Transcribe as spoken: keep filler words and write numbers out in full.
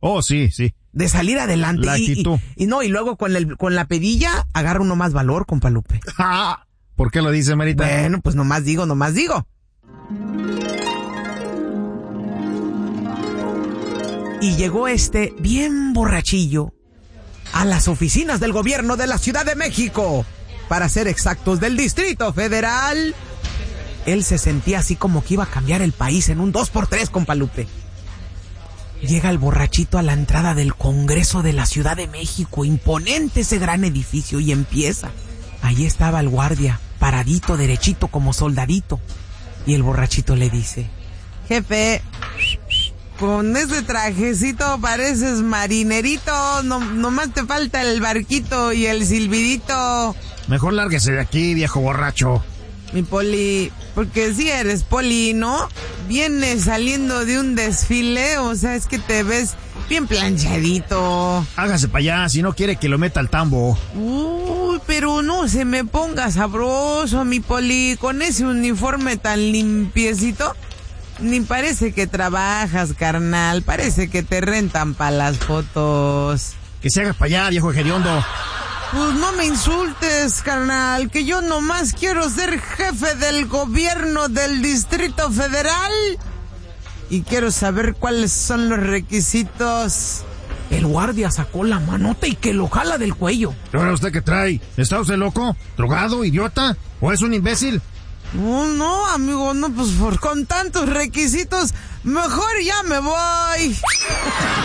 Oh, sí, sí. De salir adelante. La y, actitud. y, y no, y luego con el con la pedilla agarra uno más valor, compa Lupe. Ah, ¿por qué lo dice, Marita? Bueno, pues nomás digo, nomás digo. Y llegó este bien borrachillo a las oficinas del gobierno de la Ciudad de México, para ser exactos, del Distrito Federal. Él se sentía así como que iba a cambiar el país en un dos por tres, compa Lupe. Llega el borrachito a la entrada del Congreso de la Ciudad de México, imponente ese gran edificio, y empieza. Ahí estaba el guardia, paradito, derechito como soldadito. Y el borrachito le dice: jefe, con ese trajecito pareces marinerito, no, nomás te falta el barquito y el silbidito. Mejor lárguese de aquí, viejo borracho. Mi Poli, porque si eres Poli, ¿no? Vienes saliendo de un desfile, o sea, es que te ves bien planchadito. Hágase para allá, si no quiere que lo meta al tambo. Uy, pero no se me ponga sabroso, mi Poli, con ese uniforme tan limpiecito. Ni parece que trabajas, carnal, parece que te rentan para las fotos. Que se haga para allá, viejo hediondo. Pues no me insultes, carnal, que yo nomás quiero ser jefe del gobierno del Distrito Federal. Y quiero saber cuáles son los requisitos. El guardia sacó la manota y que lo jala del cuello. ¿Ahora usted qué trae? ¿Está usted loco? ¿Drogado? ¿Idiota? ¿O es un imbécil? No, no, amigo, no, pues por, con tantos requisitos, mejor ya me voy.